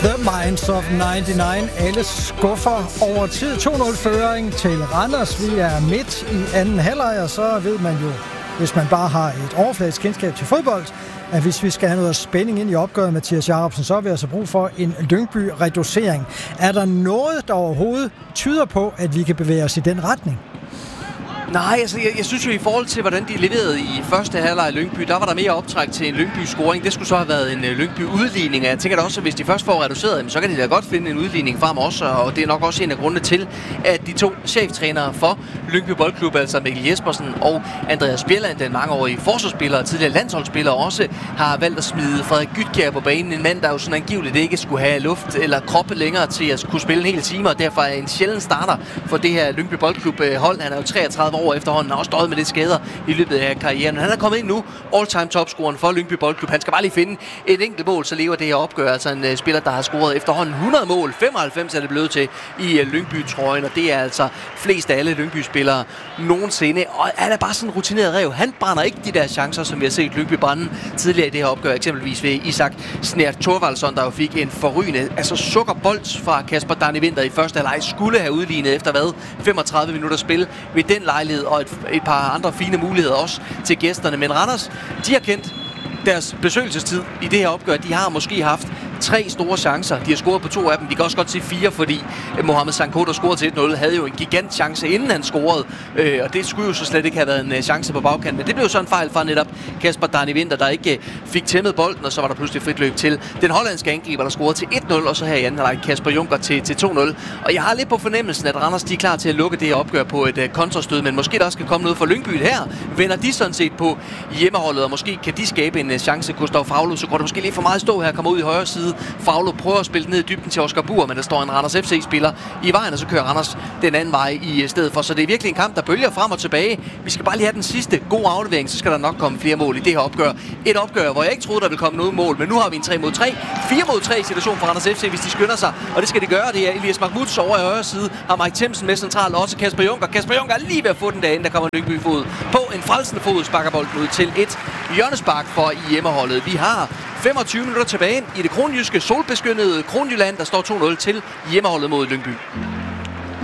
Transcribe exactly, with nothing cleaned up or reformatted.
The Minds of nioghalvfems. Alle skuffer over tid. to nul-føring til Randers. Vi er midt i anden halvleg, og så ved man jo, hvis man bare har et overfladisk kendskab til fodbold, at hvis vi skal have noget spænding ind i opgøret, Mathias Jacobsen, så har vi altså brug for en Lyngby-reducering. Er der noget, der overhovedet tyder på, at vi kan bevæge os i den retning? Nej, altså jeg, jeg synes jo i forhold til, hvordan de leverede i første halvleg i Lyngby, der var der mere optræk til en Lyngby-scoring. Det skulle så have været en uh, Lyngby-udligning, og jeg tænker da også, at hvis de først får reduceret, så kan de da godt finde en udligning frem også, og det er nok også en af grundene til, at de to cheftrænere for Lyngby Boldklub, altså Mikkel Jespersen og Andreas Bjelland, den mangeårige forsvarsspiller og tidligere landsholdsspiller, også har valgt at smide Frederik Gytkjær på banen. En mand, der jo sådan angiveligt ikke skulle have luft eller kroppe længere til at kunne spille en hel time, og derfor er en sjælden starter for det her Lyngby Boldklub-hold. Han er jo treogtredive år efterhånden, har også stået med det skader i løbet af karrieren. Han er kommet ind nu, all-time topscoren for Lyngby Boldklub. Han skal bare lige finde et enkelt mål, så lever det her opgør. Altså en uh, spiller, der har scoret efterhånden hundrede mål. femoghalvfems er det blevet til i uh, Lyngby-trøjen, og det er altså flest af alle Lyngby-spillere nogensinde. Og han er bare sådan en rutineret rev. Han brænder ikke de der chancer, som vi har set Lyngby brænde tidligere i det her opgør. Eksempelvis ved Isak Snert Thorvaldsson, der jo fik en forrygende, altså sukkerbold fra Kasper Danny Winther i første halvleg, skulle have udlignet efter hvad? femogtredive minutter spil ved den lejlighed, og et, et par andre fine muligheder også til gæsterne. Men Randers, de har kendt deres besøgelsestid i det her opgør. De har måske haft tre store chancer. De har scoret på to af dem. Vi kan også godt sige fire, fordi Mohamed Sanko, der scorede til et nul, havde jo en gigant chance, inden han scorede. Øh, og det skulle jo så slet ikke have været en chance på bagkanten. Men det blev så en fejl fra netop Kasper Danny Winther, der ikke fik tæmmet bolden, og så var der pludselig frit løb til den hollandske angriber, der scorede til et nul, og så her i anden halvleg Kasper Junker til, til to nul. Og jeg har lidt på fornemmelsen, at Randers de er klar til at lukke det her opgør på et uh, kontrastød, men måske der også skal komme noget fra Lyngby her. Vender de sådan set på hjemmeholdet, og måske kan de skabe en uh, chance. Gustav Faglo, så går det måske lige for meget stå her, kommer ud i højre side. Faglo prøver at spille ned i dybden til Oscar Bur, men der står en Randers F C-spiller i vejen, og så kører Randers den anden vej i stedet for. Så det er virkelig en kamp, der bølger frem og tilbage. Vi skal bare lige have den sidste gode aflevering, så skal der nok komme flere mål i det her opgør. Et opgør, hvor jeg ikke troede, der ville komme noget mål, men nu har vi en tre mod tre, fire mod tre situation for Randers F C, hvis de skynder sig, og det skal de gøre. Det er Elias Mahmouds over i højre side, har Mike Themsen med centralt, og også Kasper Junker. Kasper Junker er lige ved at få den derinde, der kommer Lyngby fod på en frelsende fod, sparker bolden ud til et hjørnespark for i hjemmeholdet. Vi har femogtyve minutter tilbage i det kronjyske solbeskyndede Kronjylland, der står to nul til hjemmeholdet mod Lyngby.